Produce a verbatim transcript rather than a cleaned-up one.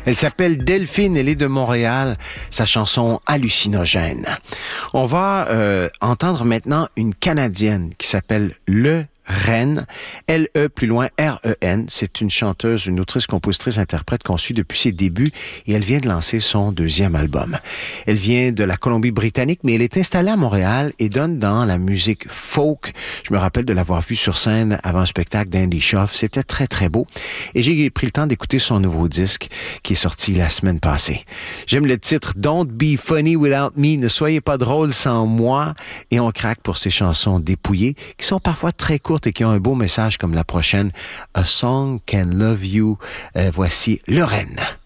Elle s'appelle Delphine, elle est de Montréal, sa chanson Hallucinogène. On va euh, entendre maintenant une Canadienne qui s'appelle Le Ren, L E plus loin R E N. C'est une chanteuse, une autrice, compositrice, interprète qu'on suit depuis ses débuts et elle vient de lancer son deuxième album. Elle vient de la Colombie-Britannique, mais elle est installée à Montréal et donne dans la musique folk. Je me rappelle de l'avoir vue sur scène avant un spectacle d'Andy Schaaf. C'était très, très beau. Et j'ai pris le temps d'écouter son nouveau disque qui est sorti la semaine passée. J'aime le titre Don't Be Funny Without Me. Ne soyez pas drôle sans moi. Et on craque pour ces chansons dépouillées qui sont parfois très courtes et qui ont un beau message comme la prochaine A Song Can Love You. Euh, voici Le Ren.